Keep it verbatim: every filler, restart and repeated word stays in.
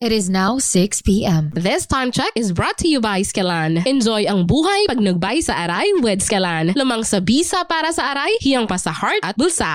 It is now six p m This time check is brought to you by Skelan. Enjoy ang buhay pag nagbay sa aray with Skelan. Lamang sa bisa para sa aray, hiyang pa sa heart at bulsa.